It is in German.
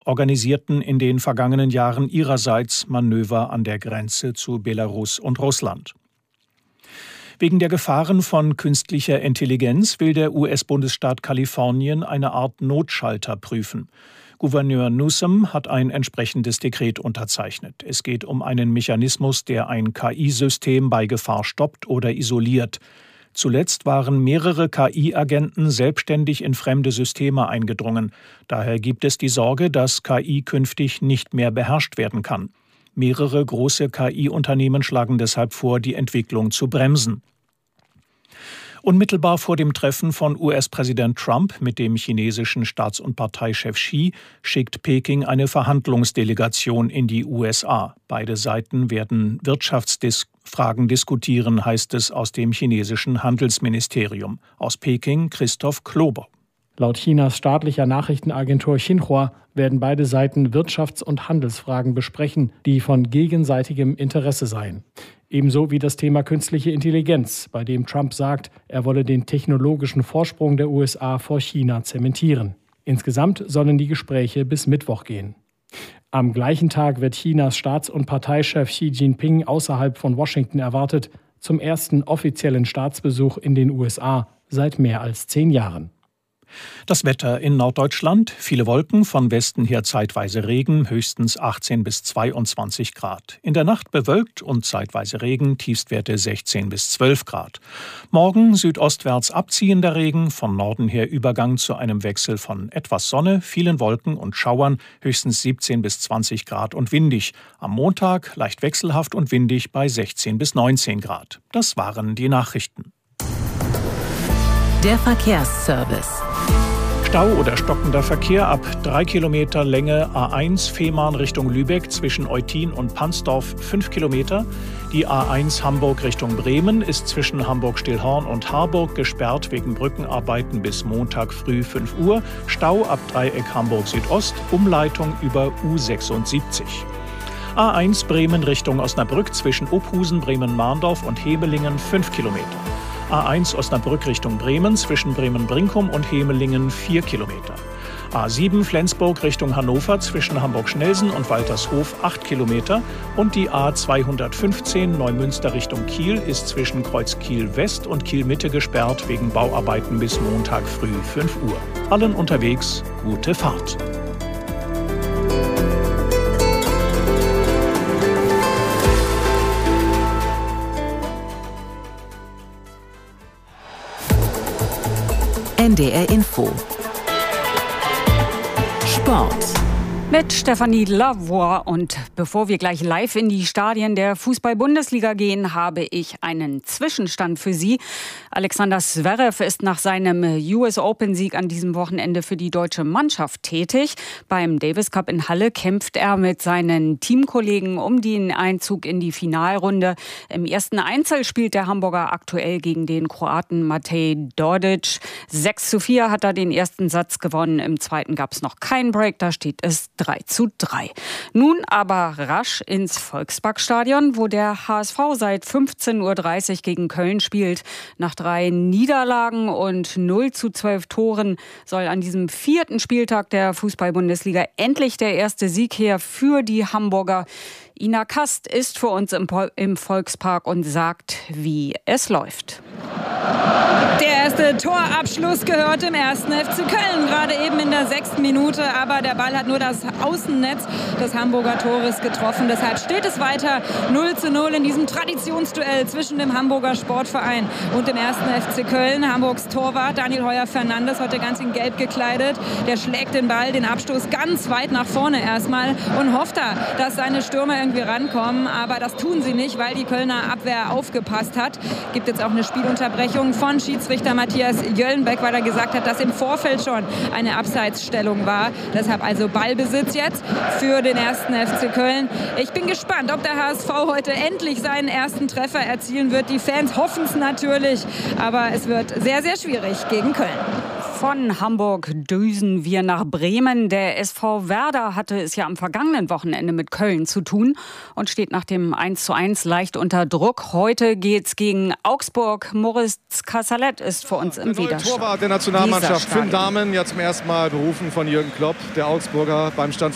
organisierten in den vergangenen Jahren ihrerseits Manöver an der Grenze zu Belarus und Russland. Wegen der Gefahren von künstlicher Intelligenz will der US-Bundesstaat Kalifornien eine Art Notschalter prüfen. Gouverneur Newsom hat ein entsprechendes Dekret unterzeichnet. Es geht um einen Mechanismus, der ein KI-System bei Gefahr stoppt oder isoliert. Zuletzt waren mehrere KI-Agenten selbstständig in fremde Systeme eingedrungen. Daher gibt es die Sorge, dass KI künftig nicht mehr beherrscht werden kann. Mehrere große KI-Unternehmen schlagen deshalb vor, die Entwicklung zu bremsen. Unmittelbar vor dem Treffen von US-Präsident Trump mit dem chinesischen Staats- und Parteichef Xi schickt Peking eine Verhandlungsdelegation in die USA. Beide Seiten werden Wirtschaftsfragen diskutieren, heißt es aus dem chinesischen Handelsministerium. Aus Peking Christoph Klober. Laut Chinas staatlicher Nachrichtenagentur Xinhua werden beide Seiten Wirtschafts- und Handelsfragen besprechen, die von gegenseitigem Interesse seien. Ebenso wie das Thema künstliche Intelligenz, bei dem Trump sagt, er wolle den technologischen Vorsprung der USA vor China zementieren. Insgesamt sollen die Gespräche bis Mittwoch gehen. Am gleichen Tag wird Chinas Staats- und Parteichef Xi Jinping außerhalb von Washington erwartet, zum ersten offiziellen Staatsbesuch in den USA seit mehr als 10 Jahren. Das Wetter in Norddeutschland, viele Wolken, von Westen her zeitweise Regen, höchstens 18 bis 22 Grad. In der Nacht bewölkt und zeitweise Regen, Tiefstwerte 16 bis 12 Grad. Morgen südostwärts abziehender Regen, von Norden her Übergang zu einem Wechsel von etwas Sonne, vielen Wolken und Schauern, höchstens 17 bis 20 Grad und windig. Am Montag leicht wechselhaft und windig bei 16 bis 19 Grad. Das waren die Nachrichten. Der Verkehrsservice. Stau oder stockender Verkehr ab 3 Kilometer Länge A1 Fehmarn Richtung Lübeck zwischen Eutin und Pansdorf 5 Kilometer. Die A1 Hamburg Richtung Bremen ist zwischen Hamburg-Stillhorn und Harburg gesperrt wegen Brückenarbeiten bis Montag früh 5 Uhr. Stau ab Dreieck Hamburg Südost, Umleitung über U76. A1 Bremen Richtung Osnabrück zwischen Ophusen, Bremen-Mahndorf und Hemelingen 5 Kilometer. A1 Osnabrück Richtung Bremen zwischen Bremen-Brinkum und Hemelingen 4 Kilometer. A7 Flensburg Richtung Hannover zwischen Hamburg-Schnelsen und Waltershof 8 Kilometer. Und die A215 Neumünster Richtung Kiel ist zwischen Kreuz Kiel West und Kiel Mitte gesperrt wegen Bauarbeiten bis Montag früh 5 Uhr. Allen unterwegs gute Fahrt. NDR Info. Sport. Mit Stefanie Lavoie. Und bevor wir gleich live in die Stadien der Fußball-Bundesliga gehen, habe ich einen Zwischenstand für Sie. Alexander Zverev ist nach seinem US Open-Sieg an diesem Wochenende für die deutsche Mannschaft tätig. Beim Davis Cup in Halle kämpft er mit seinen Teamkollegen um den Einzug in die Finalrunde. Im ersten Einzel spielt der Hamburger aktuell gegen den Kroaten Matej Dodic. 6:4 hat er den ersten Satz gewonnen. Im zweiten gab es noch keinen Break, da steht es 3:3. Nun aber rasch ins Volksparkstadion, wo der HSV seit 15:30 Uhr gegen Köln spielt. Nach 3 Niederlagen und 0:12 Toren soll an diesem 4. Spieltag der Fußball-Bundesliga endlich der erste Sieg her für die Hamburger. Ina Kast ist für uns im Volkspark und sagt, wie es läuft. Der erste Torabschluss gehört dem 1. FC Köln, gerade eben in der 6. Minute. Aber der Ball hat nur das Außennetz des Hamburger Tores getroffen. Deshalb steht es weiter 0:0 in diesem Traditionsduell zwischen dem Hamburger Sportverein und dem 1. FC Köln. Hamburgs Torwart Daniel Heuer-Fernandes, heute ganz in Gelb gekleidet. Der schlägt den Ball, den Abstoß ganz weit nach vorne erstmal und hofft da, dass seine Stürmer irgendwie rankommen. Aber das tun sie nicht, weil die Kölner Abwehr aufgepasst hat. Gibt jetzt auch eine Spielunterbrechung von Schiedsrichter Matthias Jöllenbeck, weil er gesagt hat, dass im Vorfeld schon eine Abseitsstellung war. Deshalb also Ballbesitz jetzt für den 1. FC Köln. Ich bin gespannt, ob der HSV heute endlich seinen ersten Treffer erzielen wird. Die Fans hoffen es natürlich, aber es wird sehr, sehr schwierig gegen Köln. Von Hamburg düsen wir nach Bremen. Der SV Werder hatte es ja am vergangenen Wochenende mit Köln zu tun und steht nach dem 1:1 leicht unter Druck. Heute geht's gegen Augsburg. Moritz Kassalet ist für uns im Widerstand. Der Torwart der Nationalmannschaft Finn Dahmen, ja zum ersten Mal berufen von Jürgen Klopp. Der Augsburger beim Stand